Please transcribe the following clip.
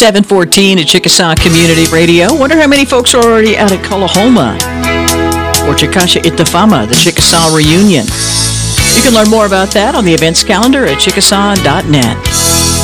714 at Chickasaw Community Radio. Wonder how many folks are already out at Tullahoma or Chickasha Itafama, the Chickasaw Reunion. You can learn more about that on the events calendar at chickasaw.net.